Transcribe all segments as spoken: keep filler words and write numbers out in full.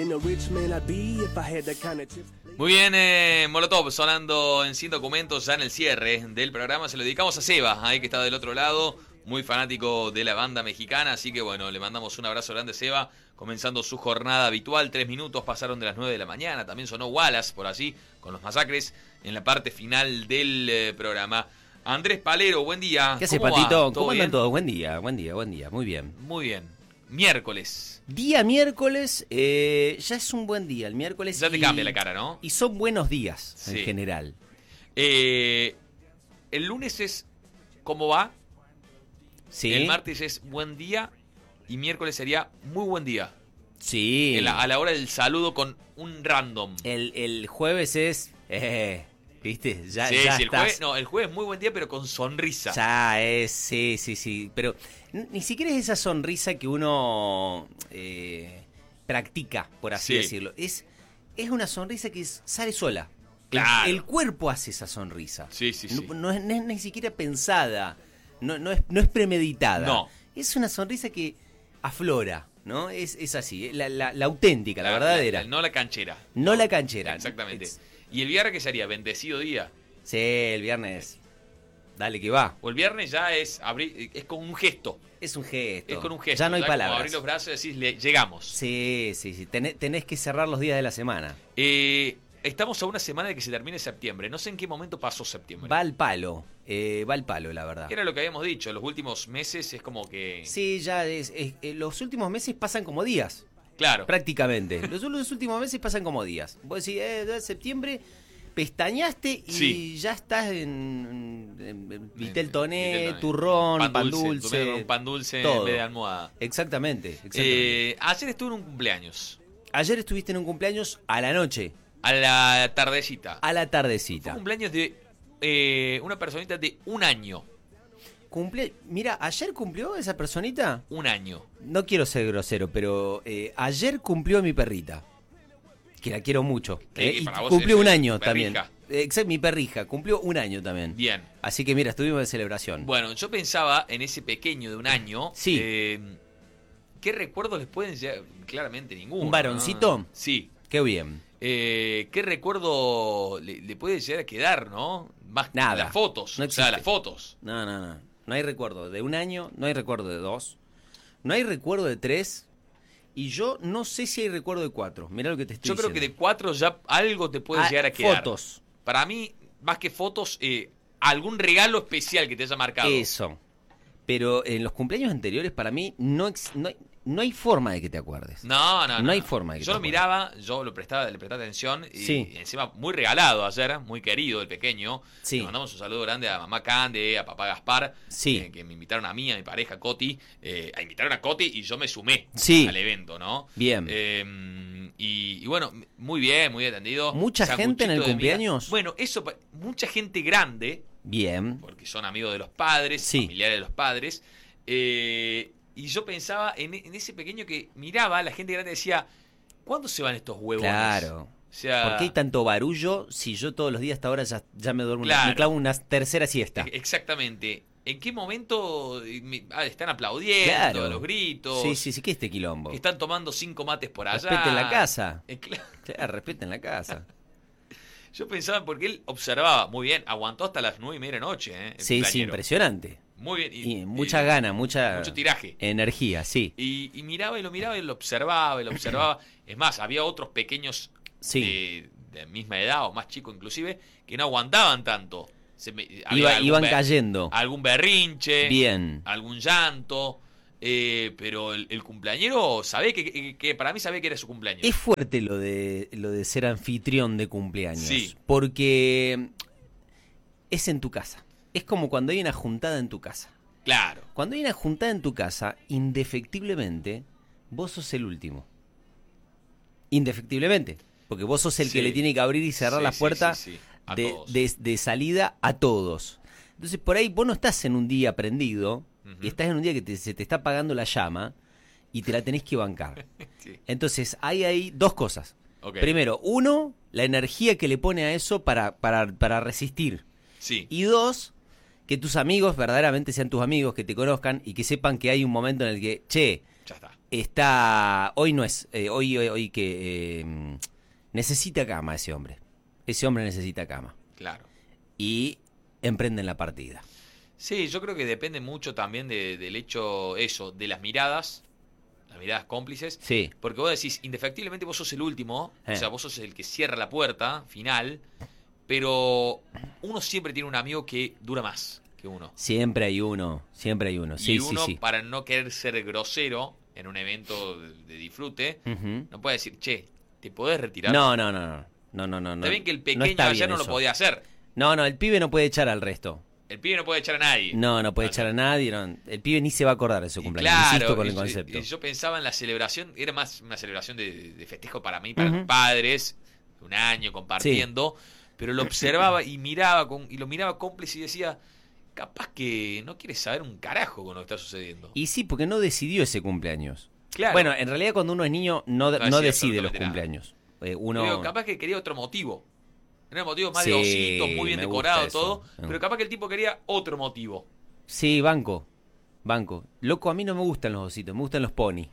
Muy bien, eh, Molotov sonando en Sin Documentos ya en el cierre del programa. Se lo dedicamos a Seba, ahí que está del otro lado, muy fanático de la banda mexicana. Así que bueno, le mandamos un abrazo grande a Seba, comenzando su jornada habitual. Tres minutos pasaron de las nueve de la mañana. También sonó Wallace por allí con los Masacres en la parte final del eh, programa. Andrés Palero, buen día. ¿Qué haces, Patito? ¿Cómo andan todos? Buen día, buen día, buen día. Muy bien. Muy bien. Miércoles. Día miércoles, eh, ya es un buen día el miércoles. Ya te y, cambia la cara, ¿no? Y son buenos días, sí. en general. Eh, el lunes es ¿cómo va? Sí. El martes es buen día y miércoles sería muy buen día. Sí. La, a la hora del saludo con un random. El, el jueves es... Eh, ¿Viste? Ya, sí, ya sí, el estás. jueves, no, el jueves muy buen día, pero con sonrisa. Ya es, sí, sí, sí. Pero ni siquiera es esa sonrisa que uno eh, practica, por así sí. decirlo. Es, es una sonrisa que sale sola. Claro. El, el cuerpo hace esa sonrisa. Sí, sí, no, sí. No, es, no es ni siquiera pensada, no, no, es, no es premeditada. No. Es una sonrisa que aflora, ¿no? Es, es así, la, la, la auténtica, la, la verdadera. La, la, no la canchera. No, no la canchera. Exactamente. Es... ¿Y el viernes qué sería? ¿Bendecido día? Sí, el viernes. Dale que va. O el viernes ya es abrir, es con un gesto. Es un gesto. Es con un gesto. Ya no hay ya palabras. Como abrir los brazos y decís, le, llegamos. Sí, sí, sí. Tenés, tenés que cerrar los días de la semana. Eh, estamos a una semana de que se termine septiembre. No sé en qué momento pasó septiembre. Va al palo. Eh, va al palo, la verdad. Era lo que habíamos dicho. Los últimos meses es como que... Sí, ya es, es, es los últimos meses pasan como días. Claro. Prácticamente. Los, los últimos meses pasan como días. Vos decís, eh, septiembre... Pestañaste y sí. ya estás en, en, en Vitel Toné, Vitel Toné, turrón, pan, pan dulce. dulce un pan dulce todo. En vez de almohada. Exactamente. exactamente. Eh, ayer estuve en un cumpleaños. Ayer estuviste en un cumpleaños a la noche. A la tardecita. A la tardecita. Fue un cumpleaños de eh, una personita de un año. Cumple... Mira, ¿ayer cumplió esa personita? Un año. No quiero ser grosero, pero eh, ayer cumplió mi perrita. Que la quiero mucho. Eh, eh, y para cumplió vos un es año perrija. también. Exacto, mi perrija. Cumplió un año también. Bien. Así que mira, estuvimos de celebración. Bueno, yo pensaba en ese pequeño de un año. Sí. Eh, ¿Qué recuerdos les pueden llegar? Claramente ninguno. ¿Un varoncito? ¿No? Sí. Qué bien. Eh, ¿Qué recuerdo le, le puede llegar a quedar, no? Más Nada. Las fotos. No o sea, existe. las fotos. No, no, no. No hay recuerdo de un año, no hay recuerdo de dos, no hay recuerdo de tres. Y yo no sé si hay recuerdo de cuatro. Mirá lo que te estoy Yo diciendo. creo que de cuatro ya algo te puede Ah, llegar a quedar. Fotos. Para mí, más que fotos, eh, algún regalo especial que te haya marcado. Eso. Pero en los cumpleaños anteriores, para mí, no, ex- no, hay, no hay forma de que te acuerdes. No, no, no. No hay forma de que Yo te lo acuerdes. miraba, yo lo prestaba, le prestaba atención. Y, Sí. y encima muy regalado ayer, muy querido el pequeño. Sí. Le mandamos un saludo grande a mamá Cande, a papá Gaspar. Sí. eh, que me invitaron a mí, a mi pareja Coti. Eh, a invitaron a Coti y yo me sumé Sí. al evento, ¿no? Bien. Eh, y, y bueno, muy bien, muy atendido. ¿Mucha gente en el Sanguchito de cumpleaños? miga. Bueno, eso, pa- mucha gente grande. Bien. Porque son amigos de los padres, Sí. familiares de los padres. Eh, y yo pensaba en, en ese pequeño que miraba, la gente grande decía, ¿cuándo se van estos huevones? Claro. O sea, ¿Por qué hay tanto barullo si yo todos los días hasta ahora ya, ya me duermo? Claro. Una, me clavo una tercera siesta. e- exactamente. ¿En qué momento eh, me- ah, están aplaudiendo, Claro. los gritos? Sí, sí, sí, ¿qué es este quilombo? Que están tomando cinco mates por allá. Respeten la casa. Eh, cla- Claro, respeten la casa. Yo pensaba, porque él observaba muy bien, aguantó hasta las nueve y media de la noche. Eh, el Sí, sí, cumpleañero. impresionante. Muy bien. Y mucha gana, mucha mucho tiraje. energía, sí. Y, y miraba y lo miraba y lo observaba y lo observaba. Es más, había otros pequeños Sí. de, de misma edad o más chicos inclusive que no aguantaban tanto. Se me- había Iba- algún iban ber- cayendo. Algún berrinche, Bien. algún llanto. eh, pero el, el cumpleañero sabe que, que, que para mí sabía que era su cumpleaños. Es fuerte lo de lo de ser anfitrión de cumpleaños. Sí. Porque es en tu casa. Es como cuando hay una juntada en tu casa. Claro. Cuando hay una juntada en tu casa, indefectiblemente, vos sos el último. Indefectiblemente. Porque vos sos el Sí. que le tiene que abrir y cerrar Sí, las sí, puertas sí, sí. A de, todos. de- de salida a todos. Entonces, por ahí vos no estás en un día prendido, Ujú. y estás en un día que te- se te está apagando la llama y te la tenés que bancar. Sí. Entonces, hay ahí dos cosas. Ok. Primero, uno, la energía que le pone a eso para, para, para resistir. Sí. Y dos, que tus amigos verdaderamente sean tus amigos, que te conozcan y que sepan que hay un momento en el que, che, Ya está. está, hoy no es, eh, hoy, hoy, hoy que eh, necesita cama ese hombre. Ese hombre necesita cama. Claro. Y emprenden la partida. Sí, yo creo que depende mucho también de, del hecho, eso, de las miradas, las miradas cómplices. Sí. Porque vos decís, indefectiblemente vos sos el último, Eh. o sea, vos sos el que cierra la puerta final, pero uno siempre tiene un amigo que dura más que uno. Siempre hay uno, siempre hay uno. Sí, y uno, sí, sí. para no querer ser grosero en un evento de, de disfrute, Ujú. no puede decir, che, ¿te podés retirar? No, no, no, no. No, no, no. Está no. bien que el No pequeño está ayer bien no lo eso. podía hacer. No, no, el pibe no puede echar al resto. El pibe no puede echar a nadie. No, no puede Ah, echar no. a nadie. No. El pibe ni se va a acordar de su Y cumpleaños. claro, Insisto con y el yo- concepto. y yo pensaba en la celebración, era más una celebración de, de festejo para mí, para Ujú. los padres, un año compartiendo, pero lo observaba y miraba con, y lo miraba cómplice y decía, capaz que no quiere saber un carajo con lo que está sucediendo. Y sí, porque no decidió ese cumpleaños. Claro. Bueno, en realidad cuando uno es niño no, No no, decide decide los absolutamente nada. cumpleaños. Eh, Yo uno... digo, capaz que quería otro motivo. Era motivo más Sí, de ositos, muy bien me decorado, gusta eso. todo, Me pero capaz que el tipo quería otro motivo. Sí, banco. Banco. Loco, a mí no me gustan los ositos, me gustan los pony.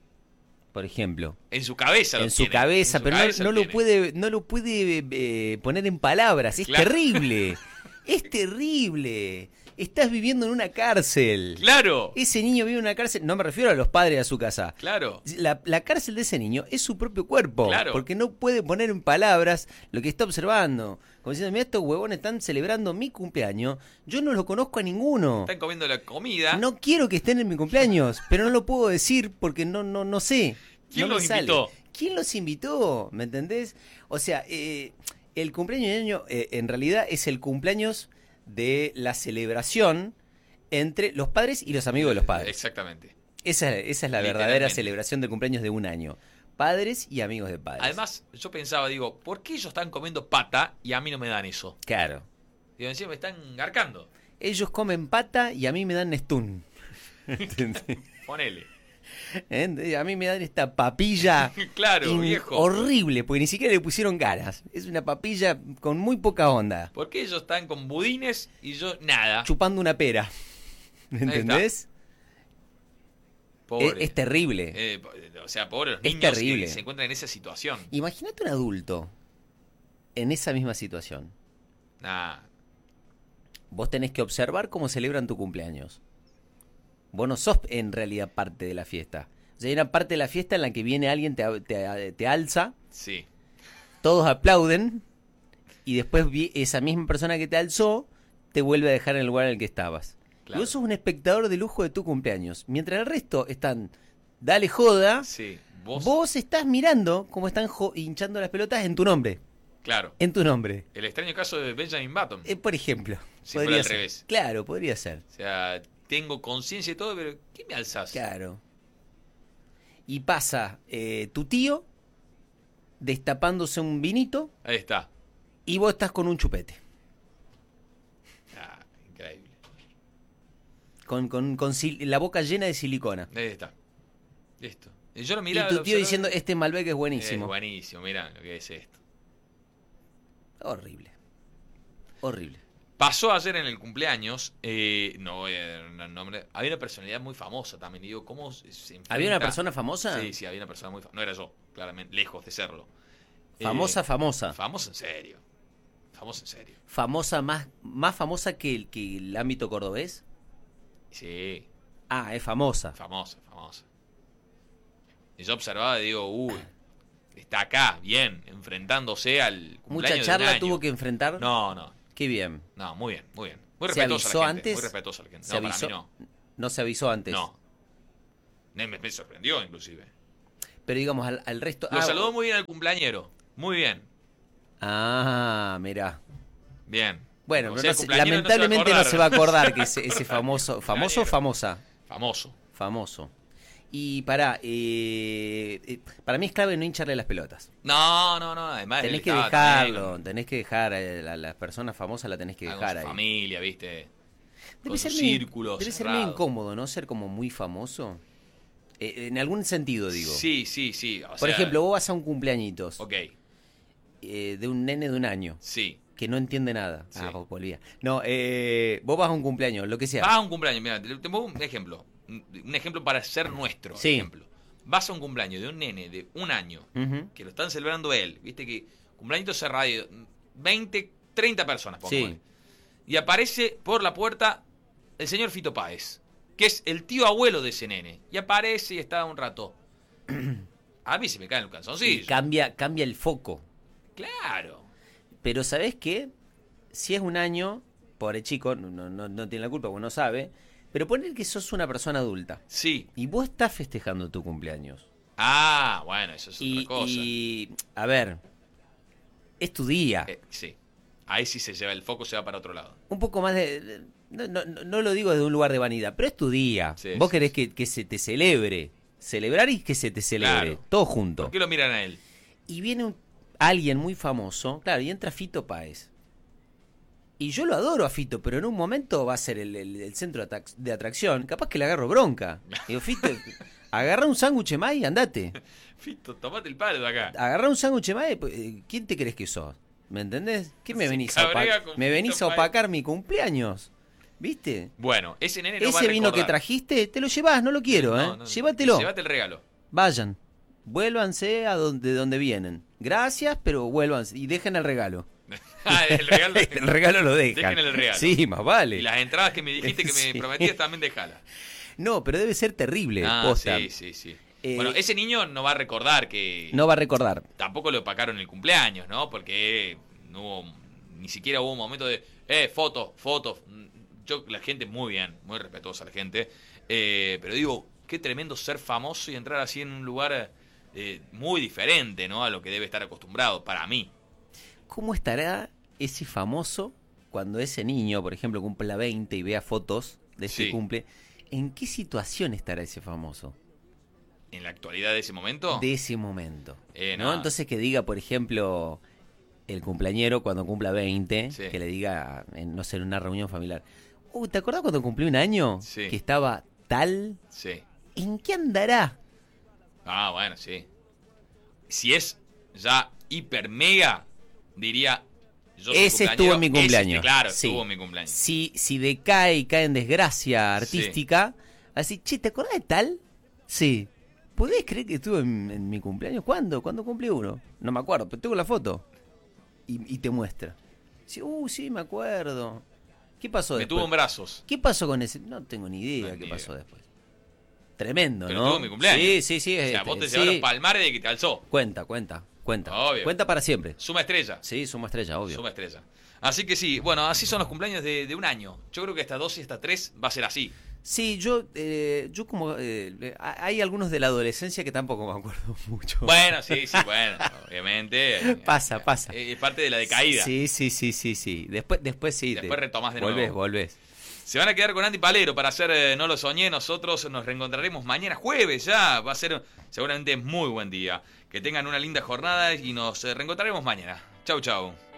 Por ejemplo. En su cabeza lo En su tiene, cabeza, en su pero cabeza no, no lo tiene. puede, no lo puede eh, poner en palabras. Es Claro. terrible. Es terrible. Estás viviendo en una cárcel. Claro, Ese niño vive en una cárcel. No me refiero a los padres de su casa. claro. La, la cárcel de ese niño es su propio cuerpo. Claro. Porque no puede poner en palabras lo que está observando. Como diciendo, mira, estos huevones están celebrando mi cumpleaños. Yo no los conozco a ninguno. Están comiendo la comida. No quiero que estén en mi cumpleaños, pero no lo puedo decir porque no, no, no sé. ¿Quién No me los sale. invitó? ¿Quién los invitó? ¿Me entendés? O sea, eh, el cumpleaños de año eh, en realidad es el cumpleaños de la celebración entre los padres y los amigos de los padres. Exactamente. Esa, esa es la verdadera Literalmente. celebración del cumpleaños de un año. Padres y amigos de padres. Además, yo pensaba, digo, ¿por qué ellos están comiendo pata y a mí no me dan eso? Claro. Digo, encima me están garcando. Ellos comen pata y a mí me dan stun. ¿Entendés? Ponele. ¿Eh? A mí me dan esta papilla Claro, in- viejo. horrible, porque ni siquiera le pusieron ganas. Es una papilla con muy poca onda, ¿Por qué ellos están con budines y yo nada? chupando una pera. ¿Me está. entendés? Es, Pobre. es terrible. Eh, o sea, pobre los Es niños terrible. que se encuentran en esa situación. Imagínate un adulto en esa misma situación. Nah. Vos tenés que observar cómo celebran tu cumpleaños. Vos no sos en realidad parte de la fiesta. O sea, hay una parte de la fiesta en la que viene alguien, te, te, te alza, Sí. todos aplauden, y después vi- esa misma persona que te alzó te vuelve a dejar en el lugar en el que estabas. Claro. Y vos sos un espectador de lujo de tu cumpleaños. Mientras el resto están, dale joda, Sí. Vos. vos estás mirando cómo están jo- hinchando las pelotas en tu nombre. Claro. En tu nombre. El extraño caso de Benjamin Button. Eh, por ejemplo. Si fuera al ser. revés. Claro, podría ser. O sea, tengo conciencia y todo, pero ¿qué me alzás? Claro. Y pasa eh, tu tío destapándose un vinito Ahí está. y vos estás con un chupete. Ah, increíble. Con, con, con sil- la boca llena de silicona. Ahí está. Listo. Y yo lo Y miraba. tu lo tío observaba, diciendo, este Malbec es Es buenísimo. buenísimo, mirá lo que es esto. Horrible. Horrible. Pasó ayer en el cumpleaños, eh, no voy a dar un nombre, había una personalidad muy famosa también, y digo, ¿cómo se se enfrenta? ¿Había una persona famosa? Sí, sí, había una persona muy famosa, no era yo, claramente, lejos de serlo. Famosa, Eh, famosa. Famosa en serio, famosa en serio. Famosa, más, más famosa que el, que el ámbito cordobés. Sí, Ah, es famosa. famosa, famosa. Y yo observaba y digo, uy, está acá, bien, enfrentándose al cumpleaños Mucha de un charla año. tuvo que enfrentar. No, no, Qué bien. no, muy bien, muy bien. Muy ¿Se respetuosa avisó la gente, antes? muy respetuosa la gente. ¿Se No, avisó? para mí no. No se avisó antes. No. Me, me sorprendió, inclusive. Pero digamos, al, al resto. Lo ah, saludó muy bien al cumpleañero. Muy bien. Ah, mirá. Bien. Bueno, O pero sea, no el se- cumpleañero lamentablemente no no se, se va va a a acordar. acordar que ese, ese famoso. ¿Famoso o famosa? Famoso. Famoso. Y pará, eh, eh, para mí es clave no hincharle las pelotas. No, no, no. Además, Tenés él que estaba dejarlo, también tenés que dejar a a las personas famosas, la tenés que con- con dejar su ahí. familia, ¿viste? Debe Con ser sus medio- círculos Debe ser medio cerrados. incómodo, ¿no? Ser como muy famoso. Eh, en algún sentido, digo. Sí, sí, sí. O Por sea, ejemplo, vos vas a un cumpleañitos Ok, eh, de un nene de un año sí. que no entiende nada. Sí. Ah, vos volvía. No, eh, vos vas a un cumpleaños, lo que sea. Vas a un cumpleaños, mira, te te pongo un ejemplo. Un un ejemplo para ser nuestro Sí. ejemplo. vas a un cumpleaños de un nene de un año, Uh-huh. que lo están celebrando él, viste que cumpleañito cerrado, veinte, treinta personas, pongamos. Sí. Y aparece por la puerta el señor Fito Páez, que es el tío abuelo de ese nene. Y aparece y está un rato. A mí se me cae el Y calzoncillo. cambia, cambia el foco. Claro. Pero ¿sabés qué? Si es un año, pobre chico, no, no, no tiene la culpa porque no sabe, pero poner que sos una persona adulta Sí. y vos estás festejando tu cumpleaños. Ah, bueno, eso es Y, otra cosa. y, a ver, es tu día. Eh, sí. Ahí sí se lleva, el foco se va para otro lado. Un poco más de... de- no, no, no no lo digo desde un lugar de vanidad, pero es tu día. Sí, Vos sí, querés sí. que, que se te celebre. Celebrar y que se te celebre. Claro. Todo junto. ¿Por qué lo miran a él? Y viene un- alguien muy famoso, claro, y entra Fito Páez. Y yo lo adoro a Fito, pero en un momento va a ser el, el- el centro de, atrac- de atracción. Capaz que le agarro bronca. Digo, Fito, agarra un sándwich más y andate. Fito, tomate el palo de acá. Agarra un sándwich más y, pues, eh, ¿quién te crees que sos? ¿Me entendés? ¿Qué me Se venís a, cabrea opa- con me Fito venís a Páez. opacar mi cumpleaños? ¿Viste? Bueno, ese nene no va a Ese vino que recordar. trajiste, te lo llevas, no lo quiero, No, ¿eh? no, no. Llévatelo. Llévate el regalo. Vayan. Vuélvanse a donde, donde vienen. Gracias, pero vuélvanse y dejen el regalo. Ah, el regalo. El regalo lo dejan. Dejen el regalo. Sí, más vale. Y las entradas que me dijiste que me Sí. prometías también déjala. No, pero debe ser terrible. Ah, posta. sí, sí, sí. Eh, bueno, ese niño no va a recordar que No va a recordar. tampoco le opacaron el cumpleaños, ¿no? Porque no hubo, ni siquiera hubo un momento de, eh, fotos, fotos. Yo, la gente, muy bien, muy respetuosa la gente. Eh, pero digo, qué tremendo ser famoso y entrar así en un lugar eh, muy diferente, ¿no? A lo que debe estar acostumbrado, para mí. ¿Cómo estará ese famoso cuando ese niño, por ejemplo, cumpla veinte y vea fotos de ese Sí. cumple? ¿En qué situación estará ese famoso? En la actualidad de ese momento, De ese momento. Eh, ¿no? no. Entonces que diga, por ejemplo, el cumpleañero cuando cumpla veinte, Sí. que le diga, en, no sé, en una reunión familiar, uh, ¿te acordás cuando cumplí un año? Sí. Que estaba tal. sí. ¿En qué andará? Ah, bueno, sí. Si es ya hiper mega, diría... Yo soy Ese estuvo en mi cumpleañero, cumpleaños. ese, claro, Sí. estuvo en mi cumpleaños. Si, si decae y cae en desgracia artística, así, che, ¿te acordás de tal? Sí. ¿Podés creer que estuvo en, en mi cumpleaños? ¿Cuándo? ¿Cuándo cumplí uno? No me acuerdo, pero tengo la foto. Y, y te muestra. Sí, uh, sí, me acuerdo. ¿Qué pasó Me después? tuvo en brazos. ¿Qué pasó con ese? No tengo ni idea No, qué ni pasó idea. después. Tremendo, Pero ¿no? tuvo mi cumpleaños. Sí, sí, sí. O sea, este, vos te sí. llevaron palmares de que te alzó. Cuenta, cuenta, cuenta. Obvio. Cuenta para siempre. Suma estrella. Sí, somos estrella, obvio. Suma estrella. Así que sí, bueno, así son los cumpleaños de, de un año. Yo creo que hasta dos y hasta tres va a ser así. Sí, yo, eh, yo como... eh, hay algunos de la adolescencia que tampoco me acuerdo mucho. Bueno, sí, sí, bueno, obviamente. Pasa, pasa. Eh, Es parte de la decaída. Sí, sí, sí, sí, sí. Después, después sí. Después retomás de volvés, nuevo. Volvés, Se van a quedar con Andy Palero para hacer eh, No lo soñé. Nosotros nos reencontraremos mañana jueves ya. Va a ser seguramente muy buen día. Que tengan una linda jornada y nos eh, reencontraremos mañana. Chau, chau.